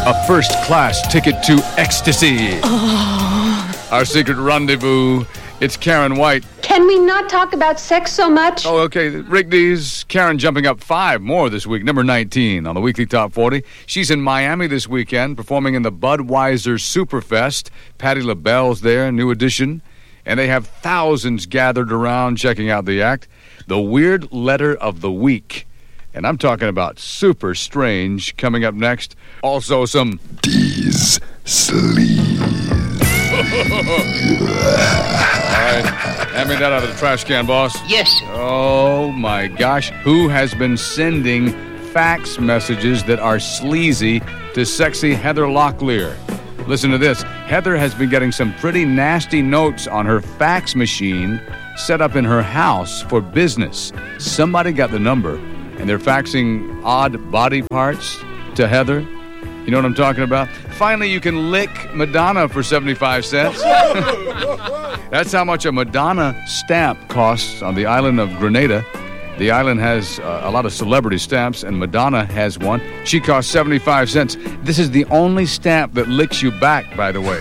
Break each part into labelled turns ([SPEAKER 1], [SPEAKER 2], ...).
[SPEAKER 1] a first-class ticket to ecstasy. Oh. Our secret rendezvous. It's Karen White.
[SPEAKER 2] Can we not talk about sex so much?
[SPEAKER 1] Oh, okay. Rick D's. Karen jumping up 5 more this week, number 19 on the Weekly Top 40. She's in Miami this weekend, performing in the Budweiser Superfest. Patti LaBelle's there, new edition. And they have thousands gathered around checking out the act. The Weird Letter of the Week. And I'm talking about Super Strange coming up next. Also some
[SPEAKER 3] D's Sleaze.
[SPEAKER 1] All right. Hand me that out of the trash can, boss.
[SPEAKER 4] Yes.
[SPEAKER 1] Oh, my gosh. Who has been sending fax messages that are sleazy to sexy Heather Locklear? Listen to this. Heather has been getting some pretty nasty notes on her fax machine set up in her house for business. Somebody got the number, and they're faxing odd body parts to Heather. You know what I'm talking about? Finally, you can lick Madonna for 75 cents. That's how much a Madonna stamp costs on the island of Grenada. The island has a lot of celebrity stamps, and Madonna has one. She costs 75 cents. This is the only stamp that licks you back, by the way.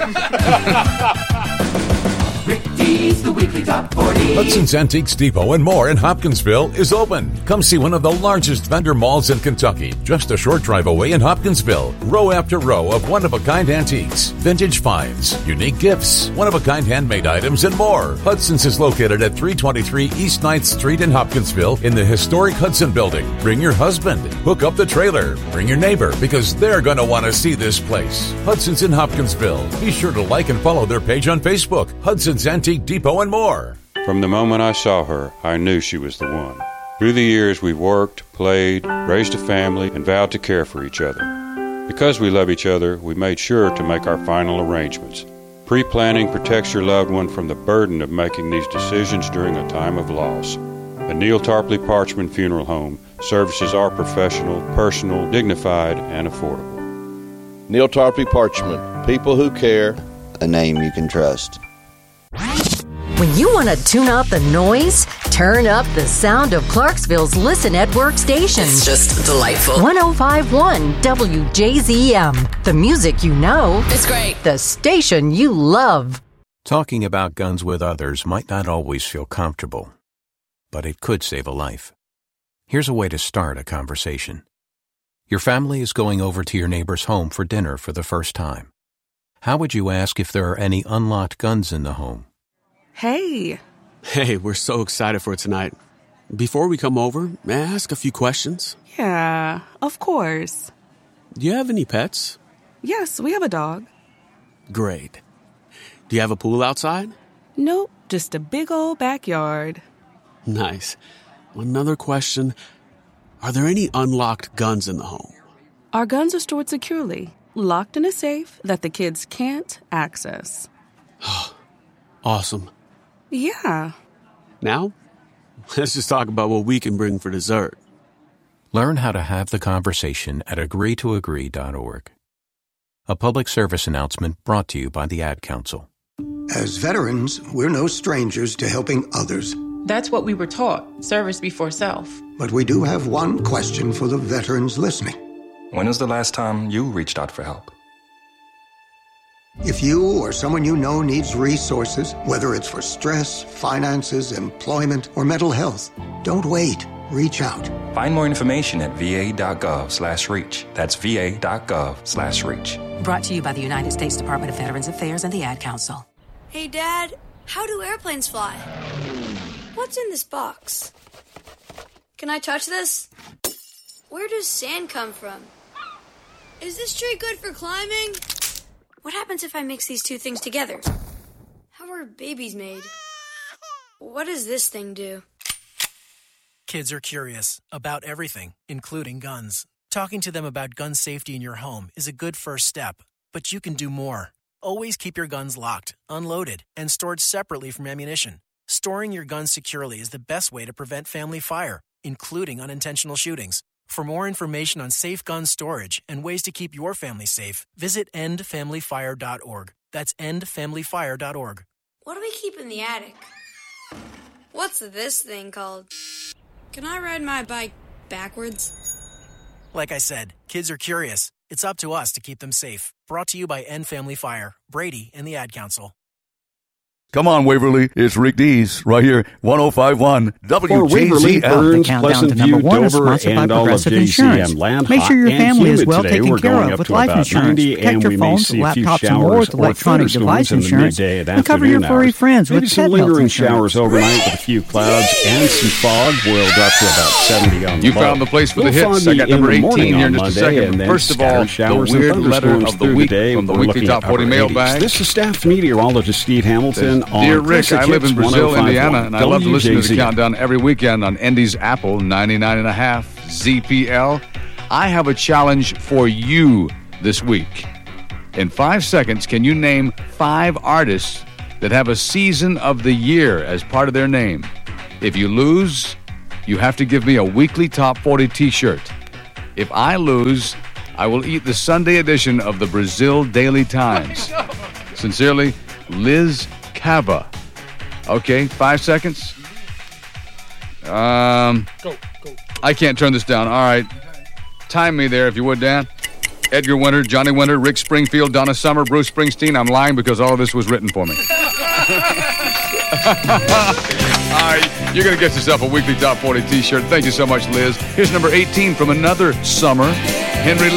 [SPEAKER 5] Rick D's, the Weekly Top 40.
[SPEAKER 6] Hudson's Antiques Depot and more in Hopkinsville is open. Come see one of the largest vendor malls in Kentucky, just a short drive away in Hopkinsville. Row after row of one-of-a-kind antiques, vintage finds, unique gifts, one-of-a-kind handmade items, and more. Hudson's is located at 323 East 9th Street in Hopkinsville in the historic Hudson Building. Bring your husband. Hook up the trailer. Bring your neighbor, because they're going to want to see this place. Hudson's in Hopkinsville. Be sure to like and follow their page on Facebook. Hudson's Antique Depot and more.
[SPEAKER 7] From the moment I saw her, I knew she was the one. Through the years, we've worked, played, raised a family, and vowed to care for each other. Because we love each other, we made sure to make our final arrangements. Pre-planning protects your loved one from the burden of making these decisions during a time of loss. The Neil Tarpley Parchman Funeral Home services are professional, personal, dignified, and affordable.
[SPEAKER 8] Neil Tarpley Parchman, people who care, a name you can trust.
[SPEAKER 9] When you want to tune out the noise, turn up the sound of Clarksville's Listen at Work station.
[SPEAKER 10] It's just delightful.
[SPEAKER 9] 105.1 WJZM. The music you know.
[SPEAKER 10] It's great.
[SPEAKER 9] The station you love.
[SPEAKER 11] Talking about guns with others might not always feel comfortable, but it could save a life. Here's a way to start a conversation. Your family is going over to your neighbor's home for dinner for the first time. How would you ask if there are any unlocked guns in the home?
[SPEAKER 12] Hey, we're so excited for tonight. Before we come over, may I ask a few questions?
[SPEAKER 13] Yeah, of course.
[SPEAKER 12] Do you have any pets?
[SPEAKER 13] Yes, we have a dog.
[SPEAKER 12] Great. Do you have a pool outside?
[SPEAKER 13] Nope, just a big old backyard.
[SPEAKER 12] Nice. Another question. Are there any unlocked guns in the home?
[SPEAKER 13] Our guns are stored securely, locked in a safe that the kids can't access.
[SPEAKER 12] Awesome.
[SPEAKER 13] Yeah.
[SPEAKER 12] Now, let's just talk about what we can bring for dessert.
[SPEAKER 11] Learn how to have the conversation at agreetoagree.org. A public service announcement brought to you by the Ad Council.
[SPEAKER 14] As veterans, we're no strangers to helping others.
[SPEAKER 15] That's what we were taught, service before self.
[SPEAKER 14] But we do have one question for the veterans listening.
[SPEAKER 16] When was the last time you reached out for help?
[SPEAKER 14] If you or someone you know needs resources, whether it's for stress, finances, employment, or mental health, don't wait. Reach out.
[SPEAKER 16] Find more information at va.gov/reach. That's va.gov/reach.
[SPEAKER 10] Brought to you by the United States Department of Veterans Affairs and the Ad Council.
[SPEAKER 17] Hey, Dad, how do airplanes fly? What's in this box? Can I touch this? Where does sand come from? Is this tree good for climbing? What happens if I mix these two things together? How are babies made? What does this thing do?
[SPEAKER 18] Kids are curious about everything, including guns. Talking to them about gun safety in your home is a good first step, but you can do more. Always keep your guns locked, unloaded, and stored separately from ammunition. Storing your guns securely is the best way to prevent family fire, including unintentional shootings. For more information on safe gun storage and ways to keep your family safe, visit endfamilyfire.org. That's endfamilyfire.org.
[SPEAKER 17] What do we keep in the attic? What's this thing called? Can I ride my bike backwards?
[SPEAKER 18] Like I said, kids are curious It's up to us to keep them safe. Brought to you by End Family Fire, Brady, and the Ad Council.
[SPEAKER 4] Come on, Waverly. It's Rick Dees right here, 105.1 WJZM.
[SPEAKER 19] The countdown to number one is sponsored by Progressive Insurance. Make sure your family is well taken care of with life insurance. Protect your phones, laptops, and more with electronic device insurance. And cover your furry friends with pet health insurance.
[SPEAKER 20] Showers overnight with a few clouds and some fog. We'll drop to about 70 on the
[SPEAKER 1] You found the place for the hits. I got number 18 here in just a second. First of all, the weird letter of the week from the weekly Top 40 mailbag.
[SPEAKER 20] This is staff meteorologist Steve Hamilton.
[SPEAKER 1] Dear Rick, I live in Brazil, Indiana, and I love to listen to the countdown every weekend on Indy's Apple 99.5 ZPL. I have a challenge for you this week. In 5 seconds, can you name 5 artists that have a season of the year as part of their name? If you lose, you have to give me a weekly Top 40 t-shirt. If I lose, I will eat the Sunday edition of the Brazil Daily Times. Sincerely, Liz Cava. Okay, 5 seconds. Go. I can't turn this down. All right. Time me there, if you would, Dan. Edgar Winter, Johnny Winter, Rick Springfield, Donna Summer, Bruce Springsteen. I'm lying because all of this was written for me. All right, you're going to get yourself a weekly Top 40 t-shirt. Thank you so much, Liz. Here's number 18 from another summer. Henry Lee.